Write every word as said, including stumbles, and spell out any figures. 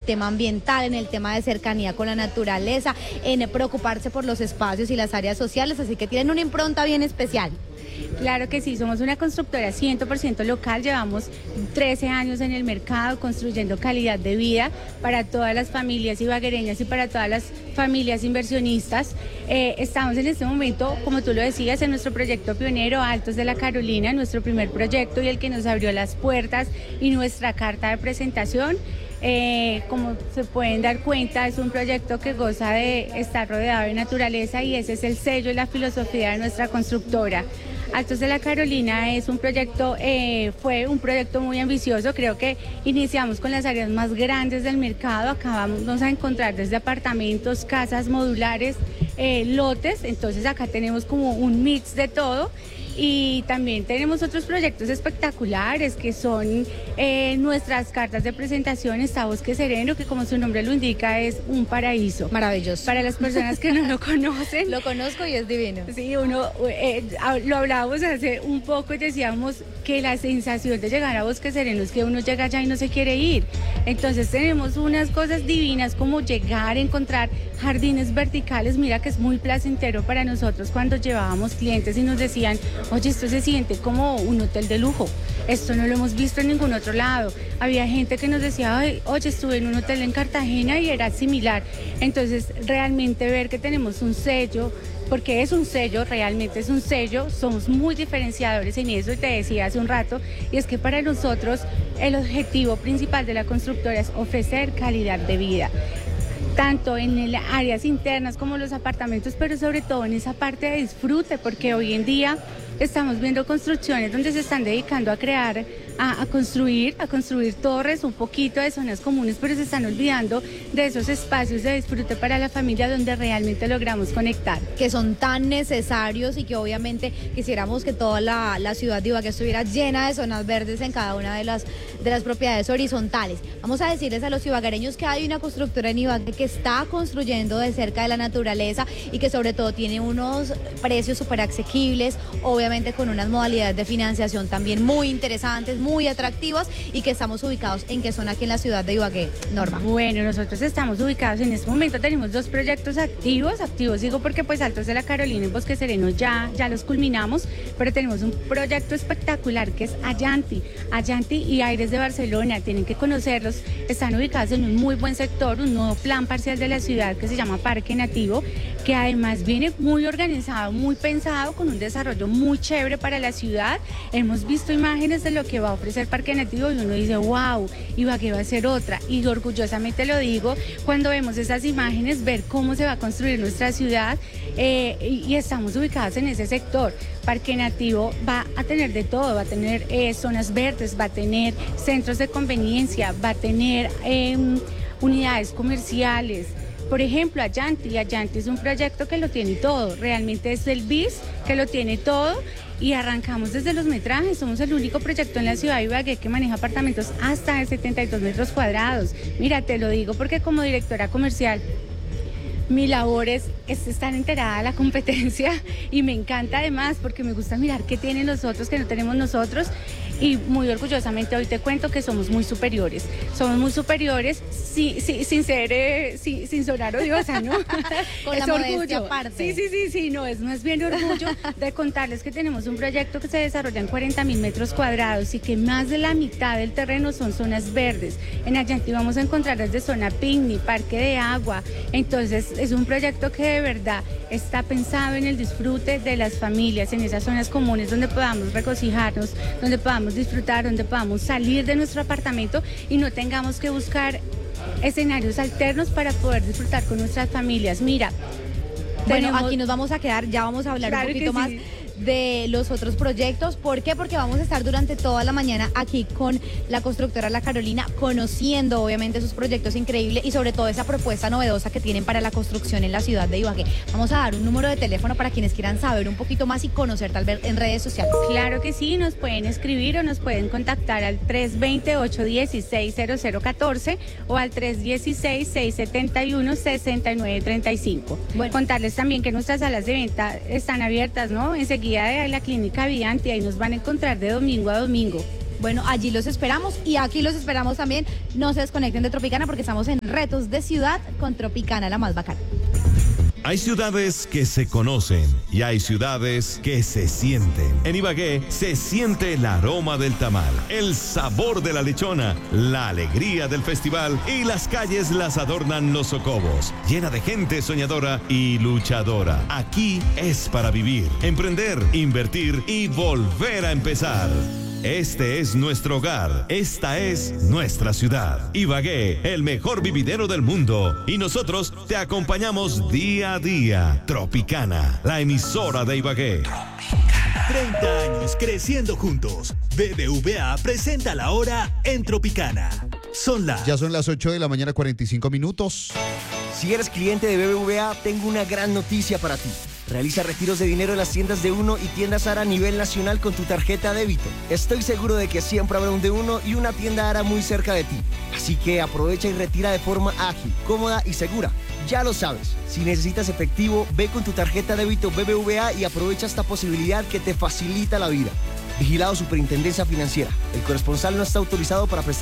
tema ambiental, en el tema de cercanía con la naturaleza, en preocuparse por los espacios y las áreas sociales, así que tienen una impronta bien especial. Claro que sí, somos una constructora cien por ciento local, llevamos trece años en el mercado construyendo calidad de vida para todas las familias ibaguereñas y para todas las familias inversionistas. Eh, estamos en este momento, como tú lo decías, en nuestro proyecto pionero Altos de la Carolina, nuestro primer proyecto y el que nos abrió las puertas y nuestra carta de presentación. Eh, como se pueden dar cuenta, es un proyecto que goza de estar rodeado de naturaleza y ese es el sello y la filosofía de nuestra constructora. Altos de la Carolina es un proyecto, eh, fue un proyecto muy ambicioso, creo que iniciamos con las áreas más grandes del mercado, acabamos a encontrar desde apartamentos, casas modulares, eh, lotes, entonces acá tenemos como un mix de todo. Y también tenemos otros proyectos espectaculares que son eh, nuestras cartas de presentación. Está Bosque Sereno, que como su nombre lo indica es un paraíso. Maravilloso. Para las personas que no lo conocen. Lo conozco y es divino. Sí, uno eh, lo hablábamos hace un poco y decíamos que la sensación de llegar a Bosque Sereno es que uno llega allá y no se quiere ir. Entonces tenemos unas cosas divinas como llegar, encontrar jardines verticales. Mira que es muy placentero para nosotros cuando llevábamos clientes y nos decían: oye, esto se siente como un hotel de lujo, esto no lo hemos visto en ningún otro lado. Había gente que nos decía: oye, estuve en un hotel en Cartagena y era similar. Entonces, realmente ver que tenemos un sello, porque es un sello, realmente es un sello, somos muy diferenciadores en eso, y te decía hace un rato, y es que para nosotros el objetivo principal de la constructora es ofrecer calidad de vida, tanto en las áreas internas como los apartamentos, pero sobre todo en esa parte de disfrute, porque hoy en día estamos viendo construcciones donde se están dedicando a crear, a, a construir, a construir torres, un poquito de zonas comunes, pero se están olvidando de esos espacios de disfrute para la familia donde realmente logramos conectar. Que son tan necesarios y que obviamente quisiéramos que toda la, la ciudad de Ibagué estuviera llena de zonas verdes en cada una de las, de las propiedades horizontales. Vamos a decirles a los ibaguereños que hay una constructora en Ibagué que está construyendo de cerca de la naturaleza y que sobre todo tiene unos precios súper asequibles, obviamente con unas modalidades de financiación también muy interesantes, muy atractivas, y que estamos ubicados en qué zona aquí en la ciudad de Ibagué, Norma. Bueno, nosotros estamos ubicados en este momento, tenemos dos proyectos activos, activos digo porque pues Altos de la Carolina y Bosque Sereno ya, ya los culminamos, pero tenemos un proyecto espectacular que es Allanti, Allanti y Aires de Barcelona, tienen que conocerlos, están ubicados en un muy buen sector, un nuevo plan parcial de la ciudad que se llama Parque Nativo, que además viene muy organizado, muy pensado, con un desarrollo muy chévere para la ciudad. Hemos visto imágenes de lo que va a ofrecer Parque Nativo y uno dice: wow, Ibagué va a ser otra, y orgullosamente lo digo cuando vemos esas imágenes, ver cómo se va a construir nuestra ciudad, eh, y, y estamos ubicados en ese sector. Parque Nativo va a tener de todo, va a tener eh, zonas verdes, va a tener centros de conveniencia, va a tener eh, unidades comerciales. Por ejemplo, Allanti, Allanti es un proyecto que lo tiene todo, realmente es el B I S que lo tiene todo, y arrancamos desde los metrajes, somos el único proyecto en la ciudad de Ibagué que maneja apartamentos hasta de setenta y dos metros cuadrados. Mira, te lo digo porque como directora comercial, mi labor es, es estar enterada de la competencia, y me encanta además porque me gusta mirar qué tienen los otros que no tenemos nosotros, y muy orgullosamente hoy te cuento que somos muy superiores, somos muy superiores sí, sí, sin ser, eh, sí, sin sonar odiosa, ¿no? Con es la orgullo. modestia aparte. Sí, sí, sí, sí, no, es más bien orgullo de contarles que tenemos un proyecto que se desarrolla en cuarenta mil metros cuadrados y que más de la mitad del terreno son zonas verdes. En Allanti vamos a encontrar desde zona picnic, parque de agua, entonces es un proyecto que de verdad está pensado en el disfrute de las familias, en esas zonas comunes donde podamos regocijarnos, donde podamos disfrutar, donde podamos salir de nuestro apartamento y no tengamos que buscar escenarios alternos para poder disfrutar con nuestras familias. Mira, bueno, tenemos... aquí nos vamos a quedar, ya vamos a hablar Claro un poquito que más sí. de los otros proyectos. ¿Por qué? Porque vamos a estar durante toda la mañana aquí con la constructora La Carolina, conociendo obviamente sus proyectos increíbles y sobre todo esa propuesta novedosa que tienen para la construcción en la ciudad de Ibagué. Vamos a dar un número de teléfono para quienes quieran saber un poquito más y conocer tal vez en redes sociales. Claro que sí, nos pueden escribir o nos pueden contactar al tres dos cero, ocho uno seis, cero cero uno cuatro o al tres uno seis, seis siete uno, seis nueve tres cinco. Bueno. Contarles también que nuestras salas de venta están abiertas, ¿no? Enseguida de la clínica Vianti, ahí nos van a encontrar de domingo a domingo. Bueno, allí los esperamos y aquí los esperamos también. No se desconecten de Tropicana porque estamos en Retos de Ciudad con Tropicana, la más bacana. Hay ciudades que se conocen y hay ciudades que se sienten. En Ibagué se siente el aroma del tamal, el sabor de la lechona, la alegría del festival y las calles las adornan los socobos, llena de gente soñadora y luchadora. Aquí es para vivir, emprender, invertir y volver a empezar. Este es nuestro hogar, esta es nuestra ciudad. Ibagué, el mejor vividero del mundo. Y nosotros te acompañamos día a día. Tropicana, la emisora de Ibagué. treinta años creciendo juntos. B B V A presenta la hora en Tropicana. Son las... Ya son las ocho de la mañana, cuarenta y cinco minutos. Si eres cliente de B B V A, tengo una gran noticia para ti. Realiza retiros de dinero en las tiendas de Uno y tiendas Ara a nivel nacional con tu tarjeta débito. Estoy seguro de que siempre habrá un de Uno y una tienda Ara muy cerca de ti. Así que aprovecha y retira de forma ágil, cómoda y segura. Ya lo sabes, si necesitas efectivo, ve con tu tarjeta débito B B V A y aprovecha esta posibilidad que te facilita la vida. Vigilado Superintendencia Financiera. El corresponsal no está autorizado para prestar